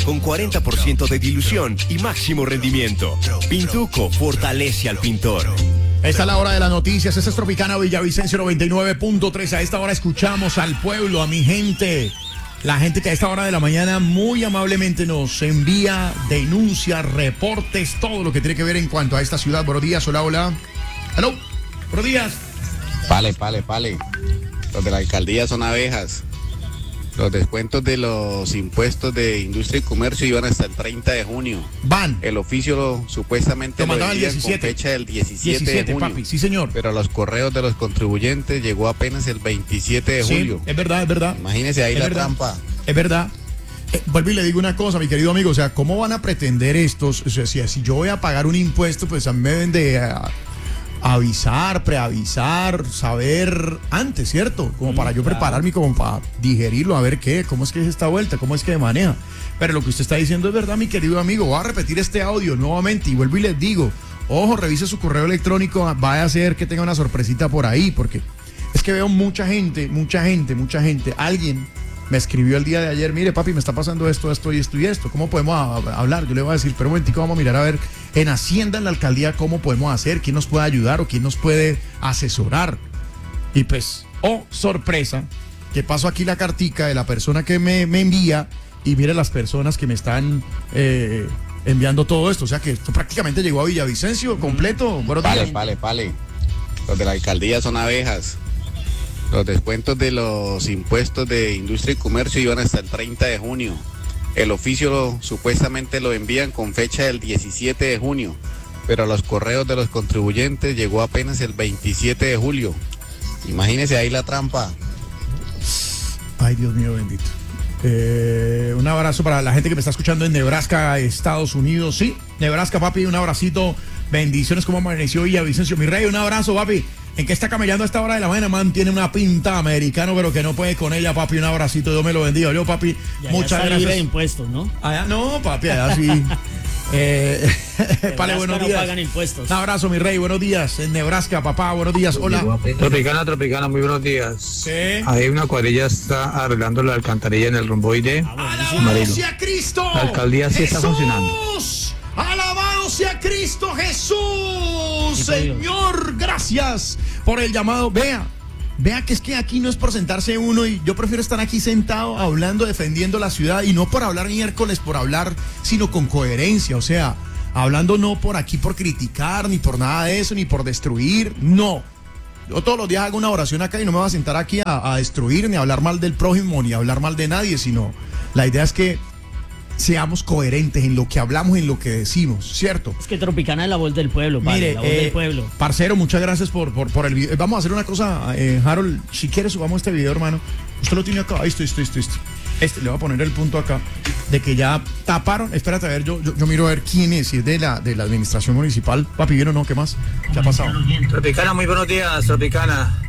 con 40% de dilución y máximo rendimiento. Pintuco fortalece al pintor. Esta es la hora de las noticias. Esta es Tropicana Villavicencio 99.3. A esta hora escuchamos al pueblo, a mi gente. La gente que a esta hora de la mañana muy amablemente nos envía denuncias, reportes, todo lo que tiene que ver en cuanto a esta ciudad. Buenos días, hola, hola. Hello, buenos días. Pale. Los de la alcaldía son abejas. Los descuentos de los impuestos de industria y comercio iban hasta el 30 de junio. Van. El oficio supuestamente lo mandaban el envían 17. con fecha del 17 de junio. Papi, sí señor. Pero a los correos de los contribuyentes llegó apenas el 27 de julio. Es verdad. Imagínese ahí la trampa. Es verdad. Vuelvo y le digo una cosa, mi querido amigo, o sea, ¿cómo van a pretender estos? O sea, si yo voy a pagar un impuesto, pues a mí me deben de avisar, preavisar, saber antes, ¿cierto? Como para yo prepararme, como para digerirlo, a ver cómo es que es esta vuelta, cómo es que maneja. Pero lo que usted está diciendo es verdad, mi querido amigo. Voy a repetir este audio nuevamente y vuelvo y les digo, ojo, revise su correo electrónico, vaya a ser que tenga una sorpresita por ahí, porque es que veo mucha gente. Alguien me escribió el día de ayer, mire papi, me está pasando esto y esto. ¿Cómo podemos hablar? Yo le voy a decir, pero un momentico, vamos a mirar a ver en Hacienda, en la alcaldía, cómo podemos hacer, quién nos puede ayudar o quién nos puede asesorar. Y pues, sorpresa, que paso aquí la cartica de la persona que me envía y mire las personas que me están enviando todo esto. O sea que esto prácticamente llegó a Villavicencio completo. Bueno, Pale. Los de la alcaldía son abejas. Los descuentos de los impuestos de industria y comercio iban hasta el 30 de junio. El oficio supuestamente lo envían con fecha del 17 de junio, pero a los correos de los contribuyentes llegó apenas el 27 de julio. Imagínese ahí la trampa. Ay, Dios mío bendito. Un abrazo para la gente que me está escuchando en Nebraska, Estados Unidos. Sí, Nebraska, papi, un abracito. Bendiciones, como amaneció Villavicencio. Mi rey, un abrazo, papi. ¿En qué está camellando a esta hora de la mañana? Man, tiene una pinta americano, pero que no puede con ella, papi. Un abracito, Dios me lo bendiga. Yo, papi, muchas gracias. Libre de impuestos, ¿no? Allá, no, papi, allá sí. Pale, buenos días. No pagan impuestos. Un abrazo, mi rey, buenos días. En Nebraska, papá, buenos días. Hola. Tropicana, muy buenos días. Sí. Ahí una cuadrilla está arreglando la alcantarilla en el romboide. ¡Alabado sea Cristo! La alcaldía sí está funcionando. ¡Alabado sea Cristo Jesús! Señor, gracias por el llamado. Vea que es que aquí no es por sentarse uno y yo prefiero estar aquí sentado hablando, defendiendo la ciudad y no por hablar miércoles, por hablar, sino con coherencia, o sea, hablando no por aquí por criticar, ni por nada de eso, ni por destruir, no. Yo todos los días hago una oración acá y no me voy a sentar aquí a destruir, ni a hablar mal del prójimo, ni a hablar mal de nadie, sino la idea es que seamos coherentes en lo que hablamos, en lo que decimos, ¿cierto? Es que Tropicana es la voz del pueblo, padre, mire, la voz del pueblo. Parcero, muchas gracias por el video. Vamos a hacer una cosa, Harold, si quieres subamos este video, hermano. Usted lo tiene acá, esto. Le voy a poner el punto acá, de que ya taparon. Espérate, a ver, yo miro a ver quién es, si es de la administración municipal. Papi, ¿bien o no? ¿Qué más? ¿Qué ha pasado? Tropicana, muy buenos días, Tropicana.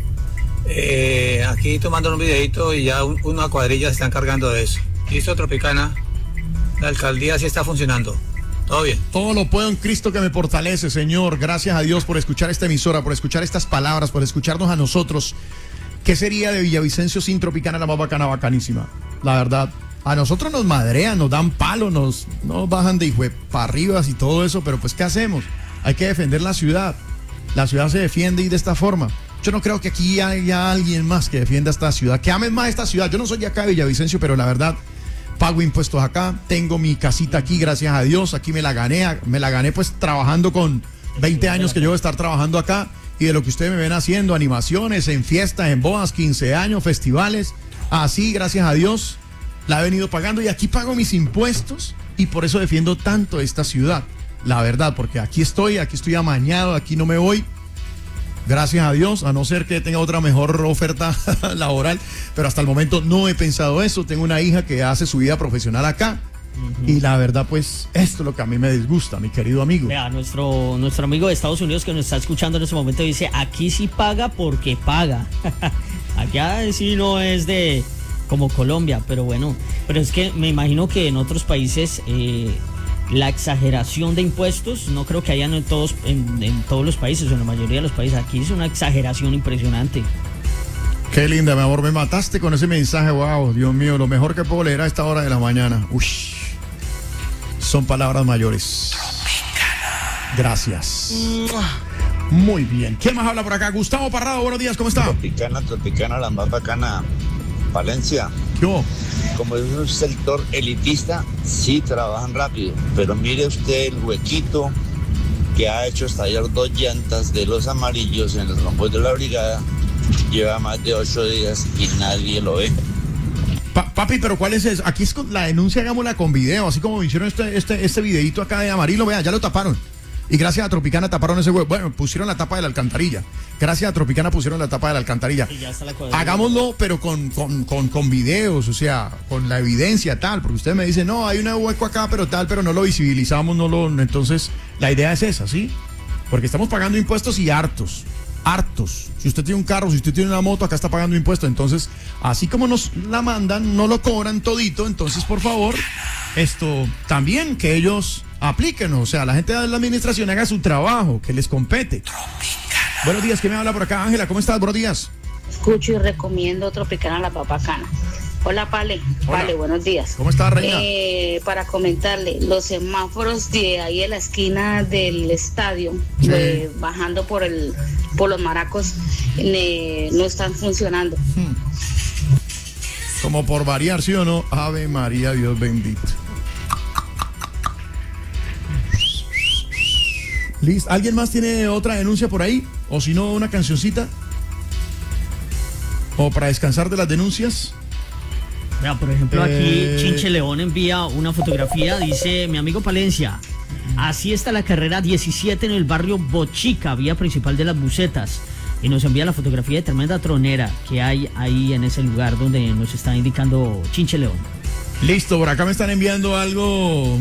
Aquí tomando un videito y ya una cuadrilla se están cargando de eso. ¿Listo, Tropicana? La alcaldía sí está funcionando. Todo bien. Todo lo puedo en Cristo que me fortalece, Señor. Gracias a Dios por escuchar esta emisora, por escuchar estas palabras, por escucharnos a nosotros. ¿Qué sería de Villavicencio sin Tropicana, la más bacana, bacanísima? La verdad, a nosotros nos madrean, nos dan palo, nos bajan de hijo para arriba y todo eso, pero pues ¿qué hacemos? Hay que defender la ciudad. La ciudad se defiende y de esta forma. Yo no creo que aquí haya alguien más que defienda esta ciudad, que ame más esta ciudad. Yo no soy de acá de Villavicencio, pero la verdad, pago impuestos acá, tengo mi casita aquí, gracias a Dios, aquí me la gané pues trabajando con 20 años que yo voy a estar trabajando acá y de lo que ustedes me ven haciendo, animaciones, en fiestas, en bodas, 15 años, festivales, así, gracias a Dios, la he venido pagando y aquí pago mis impuestos y por eso defiendo tanto esta ciudad, la verdad, porque aquí estoy amañado, aquí no me voy. Gracias a Dios, a no ser que tenga otra mejor oferta laboral, pero hasta el momento no he pensado eso. Tengo una hija que hace su vida profesional acá y la verdad pues esto es lo que a mí me disgusta, mi querido amigo. Vea, nuestro amigo de Estados Unidos que nos está escuchando en este momento dice, aquí sí paga porque paga. Acá sí no es de como Colombia, pero bueno, pero es que me imagino que en otros países la exageración de impuestos, no creo que hayan en todos los países o en la mayoría de los países. Aquí es una exageración impresionante. Qué linda, mi amor, me mataste con ese mensaje, wow, Dios mío, lo mejor que puedo leer a esta hora de la mañana. Uy. son palabras mayores. Gracias. Muy bien. ¿Quién más habla por acá? Gustavo Parrado, buenos días, ¿cómo está? Tropicana, la más bacana. Valencia. ¿Qué hubo? Como es un sector elitista, sí trabajan rápido, pero mire usted el huequito que ha hecho estallar 2 llantas de los amarillos en el rombo de la brigada. Lleva más de 8 días y nadie lo ve. Papi, pero ¿cuál es eso? Aquí es la denuncia, hagámosla con video, así como me hicieron este videito acá de amarillo, vean, ya lo taparon. Y gracias a Tropicana taparon ese hueco. Bueno, pusieron la tapa de la alcantarilla. Gracias a Tropicana pusieron la tapa de la alcantarilla. Hagámoslo, pero con videos, o sea, con la evidencia tal. Porque usted me dice, no, hay un hueco acá, pero tal, pero no lo visibilizamos, entonces, la idea es esa, ¿sí? Porque estamos pagando impuestos y hartos. Si usted tiene un carro, si usted tiene una moto, acá está pagando impuestos. Entonces, así como nos la mandan, no lo cobran todito. Entonces, por favor, esto también que ellos apliquen. O sea, la gente de la administración haga su trabajo, que les compete. Tropicana. Buenos días, ¿quién me habla por acá? Ángela, ¿cómo estás? Buenos días. Escucho y recomiendo Tropicana, la más bacana. Hola, Pale. Hola. Pale, buenos días. ¿Cómo estás, reina? Para comentarle, los semáforos de ahí en la esquina del estadio, Sí. Bajando por los Maracos, no están funcionando. Como por variar, ¿sí o no? Ave María, Dios bendito. ¿Listo? ¿Alguien más tiene otra denuncia por ahí? O si no, una cancioncita. O para descansar de las denuncias. Mira, por ejemplo, aquí Chinche León envía una fotografía, dice mi amigo Palencia, así está la carrera 17 en el barrio Bochica, vía principal de las Bucetas, y nos envía la fotografía de tremenda tronera que hay ahí en ese lugar donde nos está indicando Chinche León. Listo, por acá me están enviando algo.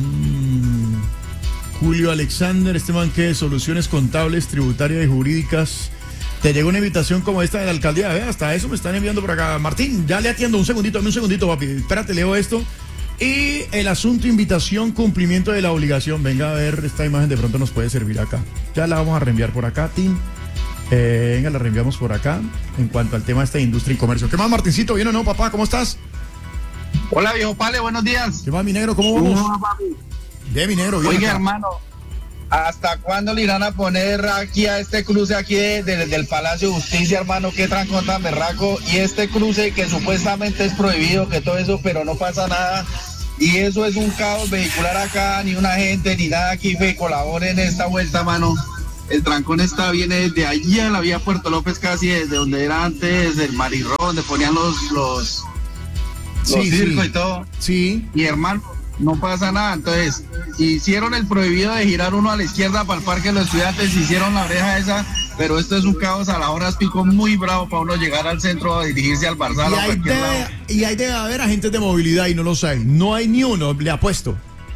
Julio Alexander, este man que soluciones contables, tributarias y jurídicas. Te llegó una invitación como esta de la alcaldía. Hasta eso me están enviando por acá. Martín, ya le atiendo un segundito, papi. Espérate, leo esto. Y el asunto, invitación, cumplimiento de la obligación. Venga a ver, esta imagen de pronto nos puede servir acá. Ya la vamos a reenviar por acá, Tim. Venga, la reenviamos por acá. En cuanto al tema de esta industria y comercio. ¿Qué más, Martincito? ¿Bien o no, papá? ¿Cómo estás? Hola, viejo Pale, buenos días. ¿Qué más, mi negro? ¿Cómo vamos? No, papi. Bien, mi negro. Bien. Oiga, Acá. hermano, ¿hasta cuándo le irán a poner aquí a este cruce aquí del Palacio de Justicia, hermano? Qué trancón tan berraco. Y este cruce que supuestamente es prohibido, que todo eso, pero no pasa nada. Y eso es un caos vehicular acá, ni una gente, ni nada aquí que colabore en esta vuelta, mano. El trancón viene desde allí a la vía Puerto López, casi desde donde era antes el Marirrón, donde ponían los circos y todo. Sí. Y hermano, no pasa nada. Entonces, hicieron el prohibido de girar uno a la izquierda para el Parque de los Estudiantes, hicieron la oreja esa, pero esto es un caos a la hora pico muy bravo para uno llegar al centro a dirigirse al Barzal o a cualquier lado. Y ahí debe haber agentes de movilidad y no los hay. No hay ni uno, le apuesto.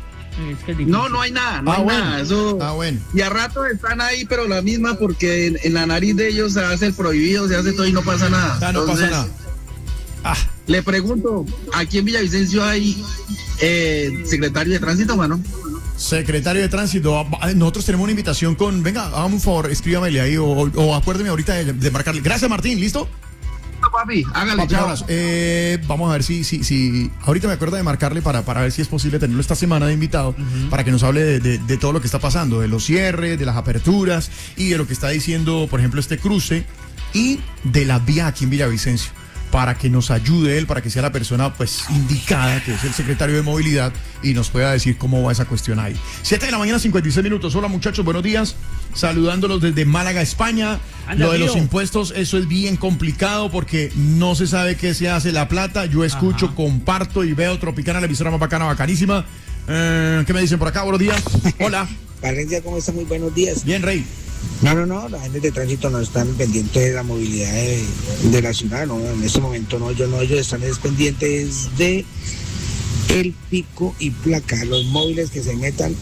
No hay nada, nada. Eso, bueno. Y a rato están ahí, pero la misma, porque en la nariz de ellos se hace el prohibido, se hace todo y no pasa nada. No Entonces, pasa nada. Le pregunto, aquí en Villavicencio hay secretario de tránsito, mano. Secretario de tránsito, nosotros tenemos una invitación con, venga, hágame un favor, escríbamele ahí o acuérdeme ahorita de marcarle. Gracias, Martín, ¿listo? Papi, hágale, Papi, chao. abrazo. Vamos a ver si ahorita me acuerdo de marcarle para ver si es posible tenerlo esta semana de invitado, para que nos hable de todo lo que está pasando, de los cierres, de las aperturas y de lo que está diciendo, por ejemplo, este cruce y de la vía aquí en Villavicencio, para que nos ayude él, para que sea la persona pues indicada, que es el secretario de movilidad, y nos pueda decir cómo va esa cuestión ahí. 7 de la mañana, 56 minutos. Hola, muchachos, buenos días. Saludándolos desde Málaga, España. Lo de los impuestos, eso es bien complicado porque no se sabe qué se hace la plata. Yo escucho, comparto y veo Tropicana, la emisora más bacana, bacanísima. ¿Qué me dicen por acá? Buenos días. Hola. Valencia, ¿cómo está? Muy buenos días. Bien, Rey. No, la gente de tránsito no están pendientes de la movilidad de la ciudad, no, en este momento no, ellos están pendientes de el pico y placa, los móviles que se metan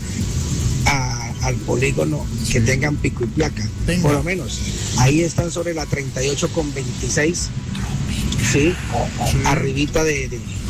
al polígono que tengan pico y placa, por lo menos, ahí están sobre la 38,26, sí, arribita de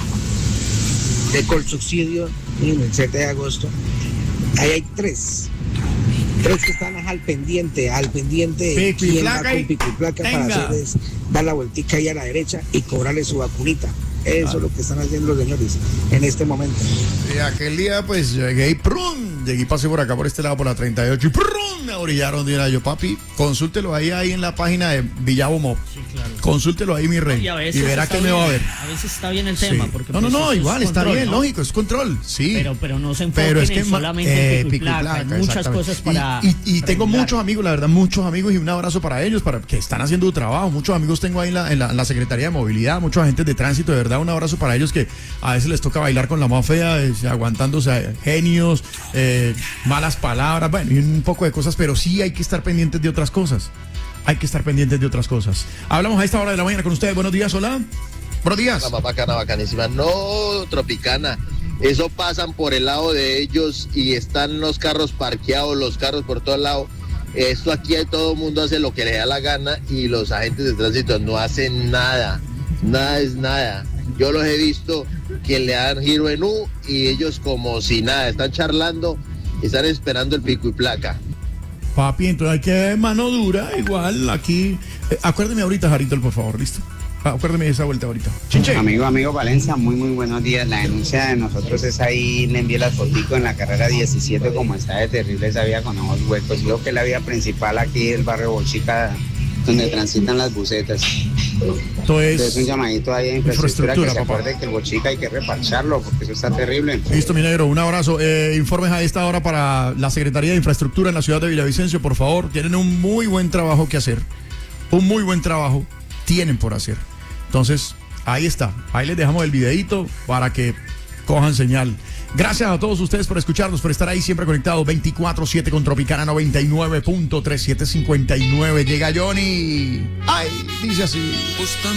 Colsubsidio, en el 7 de agosto, ahí hay tres que están al pendiente de quién va con pico y placa para hacer dar la vueltica ahí a la derecha y cobrarle su vacunita. Eso es lo que están haciendo los señores en este momento. Y aquel día, pues, llegué y pasé por acá, por este lado, por la 38, y me orillaron de una. Yo, papi, consúltelo ahí en la página de Villabomo. Sí, claro. Consúltelo ahí, mi rey. Y verá que me va a ver. A veces está bien el tema. Porque No, igual, está control, bien, ¿no? lógico, es control, sí. Pero no se enfoquen en solamente pico y placa. Hay muchas cosas para... Y tengo muchos amigos, la verdad, muchos amigos, y un abrazo para ellos, para que están haciendo su trabajo. Muchos amigos tengo ahí en la Secretaría de Movilidad, muchos agentes de tránsito, de verdad, un abrazo para ellos que a veces les toca bailar con la más fea, aguantándose genios, malas palabras, bueno, y un poco de cosas, pero sí hay que estar pendientes de otras cosas. Hablamos a esta hora de la mañana con ustedes. Buenos días, hola. Buenos días. La bacana, bacanísima. No, Tropicana. Eso pasan por el lado de ellos y están los carros parqueados, los carros por todo lado. Esto aquí todo el mundo hace lo que le da la gana y los agentes de tránsito no hacen nada. Nada es nada. Yo los he visto que le dan giro en U y ellos como si nada, están charlando, están esperando el pico y placa. Papi, entonces hay que mano dura, igual aquí. Acuérdeme ahorita, Jarito, por favor, ¿listo? Acuérdeme de esa vuelta ahorita. Chinche. Amigo Valencia, muy buenos días. La denuncia de nosotros es ahí, le envié las fotos en la carrera 17, como está de terrible esa vía con ojos huecos. Creo que es la vía principal aquí del barrio Bolchica, donde transitan las busetas. Entonces un llamadito ahí a infraestructura que se acuerde que el Bolchica hay que reparcharlo, porque eso está terrible. Listo, mi negro, un abrazo. Informes a esta hora para la Secretaría de Infraestructura en la ciudad de Villavicencio, por favor. Tienen un muy buen trabajo que hacer. Un muy buen trabajo tienen por hacer. Entonces, ahí está. Ahí les dejamos el videito para que cojan señal. Gracias a todos ustedes por escucharnos, por estar ahí siempre conectados 24/7 con Tropicana 99.3759. Llega Johnny. Ay, dice así.